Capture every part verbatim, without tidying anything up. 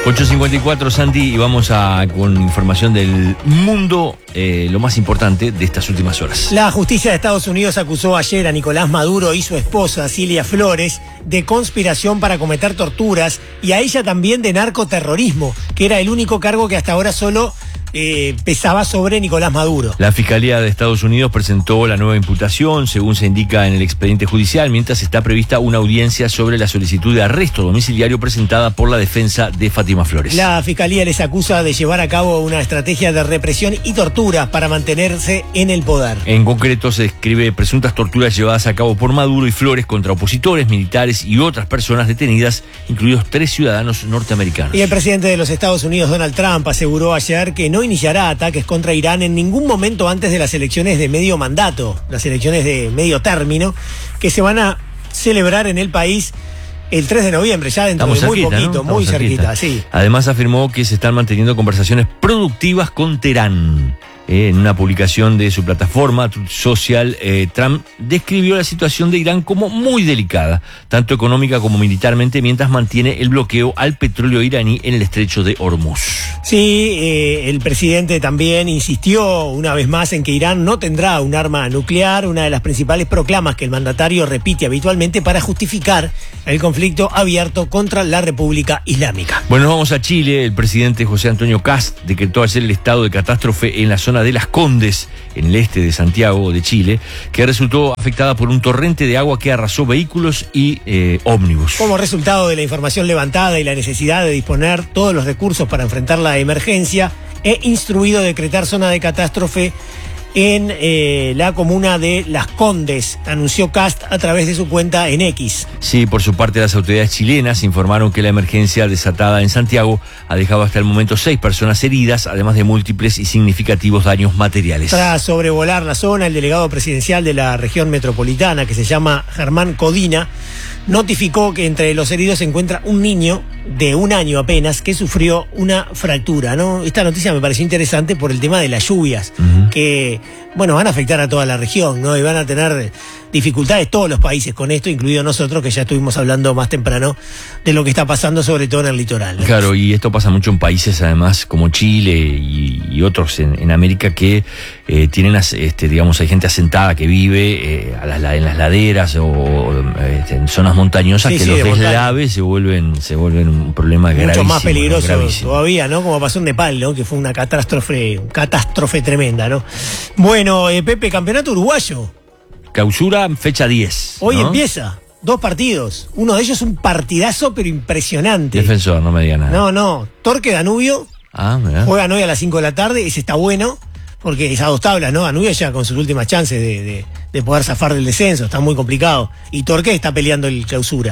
ocho cincuenta y cuatro, Santi, y vamos a con información del mundo, eh, lo más importante de estas últimas horas. La justicia de Estados Unidos acusó ayer a Nicolás Maduro y su esposa, Cilia Flores, de conspiración para cometer torturas y a ella también de narcoterrorismo, que era el único cargo que hasta ahora solo eh, pesaba sobre Nicolás Maduro. La Fiscalía de Estados Unidos presentó la nueva imputación, según se indica en el expediente judicial, mientras está prevista una audiencia sobre la solicitud de arresto domiciliario presentada por la defensa de Fátima Flores. La Fiscalía les acusa de llevar a cabo una estrategia de represión y tortura para mantenerse en el poder. En concreto, se describe presuntas torturas llevadas a cabo por Maduro y Flores contra opositores, militares y otras personas detenidas, incluidos tres ciudadanos norteamericanos. Y el presidente de los Estados Unidos, Donald Trump, aseguró ayer que no iniciará ataques contra Irán en ningún momento antes de las elecciones de medio mandato, las elecciones de medio término, que se van a celebrar en el país el tres de noviembre, ya dentro Estamos de muy cerquita, poquito, ¿no? muy cerquita. cerquita, sí. Además afirmó que se están manteniendo conversaciones productivas con Teherán. Eh, en una publicación de su plataforma Truth Social, eh, Trump describió la situación de Irán como muy delicada, tanto económica como militarmente, mientras mantiene el bloqueo al petróleo iraní en el estrecho de Hormuz. Sí, eh, el presidente también insistió una vez más en que Irán no tendrá un arma nuclear, una de las principales proclamas que el mandatario repite habitualmente para justificar el conflicto abierto contra la República Islámica. Bueno, nos vamos a Chile. El presidente José Antonio Kast decretó ayer el estado de catástrofe en la zona de Las Condes, en el este de Santiago de Chile, que resultó afectada por un torrente de agua que arrasó vehículos y eh, ómnibus. Como resultado de la información levantada y la necesidad de disponer todos los recursos para enfrentar la emergencia, he instruido decretar zona de catástrofe en eh, la comuna de Las Condes, anunció Kast a través de su cuenta en X. Sí, por su parte las autoridades chilenas informaron que la emergencia desatada en Santiago ha dejado hasta el momento seis personas heridas, además de múltiples y significativos daños materiales. Tras sobrevolar la zona, el delegado presidencial de la región metropolitana, que se llama Germán Codina, notificó que entre los heridos se encuentra un niño de un año apenas que sufrió una fractura, ¿no? Esta noticia me pareció interesante por el tema de las lluvias, uh-huh. que, bueno, van a afectar a toda la región, ¿no? Y van a tener dificultades todos los países con esto, incluido nosotros, que ya estuvimos hablando más temprano de lo que está pasando, sobre todo en el litoral, ¿no? Claro, y esto pasa mucho en países, además, como Chile y, y otros en, en América, que eh, tienen, este, digamos, hay gente asentada que vive eh, a las, en las laderas o eh, en zonas montañosas, sí, que sí, los de deslaves se vuelven, se vuelven un problema mucho gravísimo. Mucho más peligroso gravísimo. todavía, ¿no? Como pasó en Nepal, ¿no? Que fue una catástrofe, catástrofe tremenda, ¿no? Bueno, eh, Pepe, campeonato uruguayo. Clausura, fecha diez. Hoy ¿no? empieza. Dos partidos. Uno de ellos un partidazo, pero impresionante. Defensor, no me diga nada. No, no. Torque Danubio. Ah, mirá. Juegan hoy a las cinco de la tarde. Ese está bueno. Porque es a dos tablas, ¿no? Danubio ya con sus últimas chances de, de, de poder zafar del descenso. Está muy complicado. Y Torque está peleando el clausura.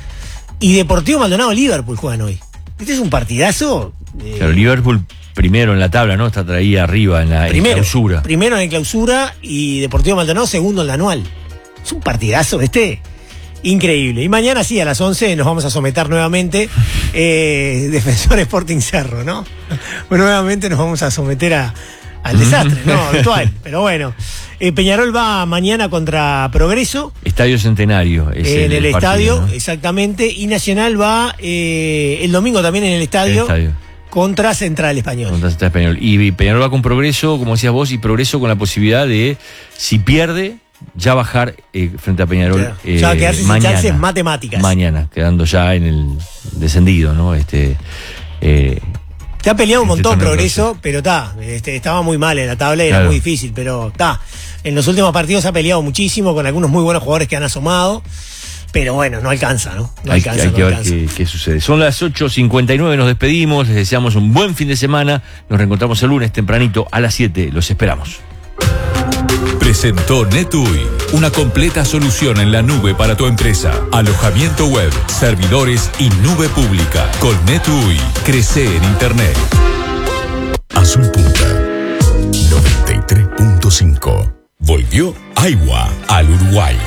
Y Deportivo Maldonado Liverpool juegan hoy. Este es un partidazo. Eh... Claro, Liverpool primero en la tabla, ¿no? Está ahí arriba en la primero, en clausura. Primero en el clausura y Deportivo Maldonado segundo en la anual. Es un partidazo este. Increíble. Y mañana sí, a las once nos vamos a someter nuevamente eh, Defensor Sporting Cerro, ¿no? Pues nuevamente nos vamos a someter a, al desastre, ¿no? Habitual. Pero bueno. Eh, Peñarol va mañana contra Progreso. Estadio Centenario. Es en el, el, el estadio, partido, ¿no? Exactamente. Y Nacional va eh, el domingo también en el estadio. El estadio. Contra Central Español. Contra Central Español. Y Peñarol va con Progreso, como decías vos, y Progreso con la posibilidad de, si pierde, ya bajar eh, frente a Peñarol. Claro. Eh, ya quedarse sin mañana, chances matemáticas. Mañana, quedando ya en el descendido, ¿no? Este. Eh, Te ha peleado un este montón Progreso, pero está. Este, estaba muy mal en la tabla y era claro. muy difícil, pero está. En los últimos partidos ha peleado muchísimo con algunos muy buenos jugadores que han asomado. Pero bueno, no alcanza, ¿no? No hay, alcanza, hay no que alcanza. ver qué, qué sucede. Son las ocho cincuenta y nueve, nos despedimos, les deseamos un buen fin de semana. Nos reencontramos el lunes tempranito a las siete. Los esperamos. Presentó NetUI, una completa solución en la nube para tu empresa. Alojamiento web, servidores y nube pública. Con NetUI, crece en Internet. Azul Punta noventa y tres punto cinco. Volvió Aiwa al Uruguay.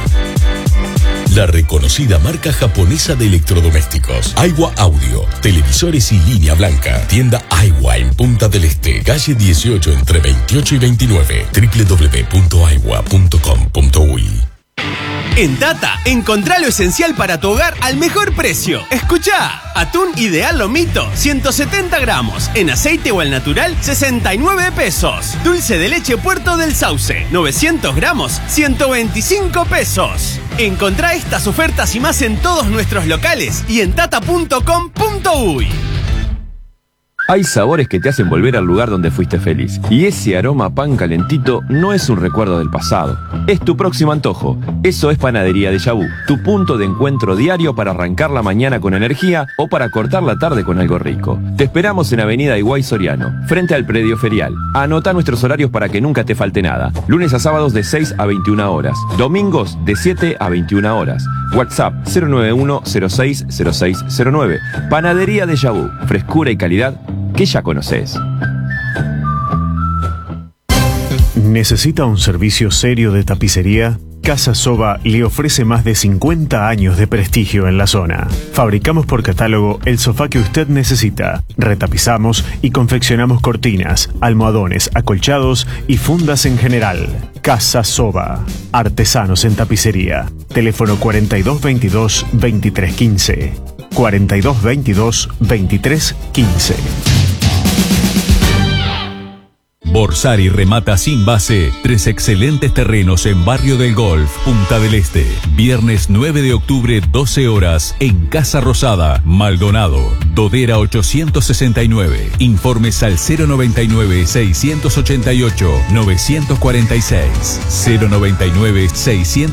La reconocida marca japonesa de electrodomésticos. Aiwa Audio, televisores y línea blanca. Tienda Aiwa en Punta del Este, calle dieciocho entre veintiocho y veintinueve. doble u doble u doble u punto aiwa punto com punto u i. En Tata, encontrá lo esencial para tu hogar al mejor precio. Escuchá, atún ideal lomito, ciento setenta gramos, en aceite o al natural, sesenta y nueve pesos. Dulce de leche Puerto del Sauce, novecientos gramos, ciento veinticinco pesos. Encontrá estas ofertas y más en todos nuestros locales y en tata punto com punto uy. Hay sabores que te hacen volver al lugar donde fuiste feliz. Y ese aroma a pan calentito no es un recuerdo del pasado. Es tu próximo antojo. Eso es Panadería Déjà Vu, tu punto de encuentro diario para arrancar la mañana con energía o para cortar la tarde con algo rico. Te esperamos en Avenida Higuay Soriano, frente al predio ferial. Anota nuestros horarios para que nunca te falte nada. Lunes a sábados de seis a veintiuna horas. Domingos de siete a veintiuna horas. WhatsApp cero nueve uno cero seis cero seis cero nueve. Panadería Déjà Vu, frescura y calidad que ya conoces. ¿Necesita un servicio serio de tapicería? Casa Soba le ofrece más de cincuenta años de prestigio en la zona. Fabricamos por catálogo el sofá que usted necesita. Retapizamos y confeccionamos cortinas, almohadones, acolchados y fundas en general. Casa Soba, artesanos en tapicería. Teléfono cuarenta y dos veintidós veintitrés quince. cuarenta y dos veintidós veintitrés quince. Borsari remata sin base tres excelentes terrenos en Barrio del Golf, Punta del Este. Viernes nueve de octubre, doce horas, en Casa Rosada, Maldonado. Dodera ochocientos sesenta y nueve. Informes al cero noventa y nueve, seiscientos ochenta y ocho, novecientos cuarenta y seis. cero noventa y nueve, seiscientos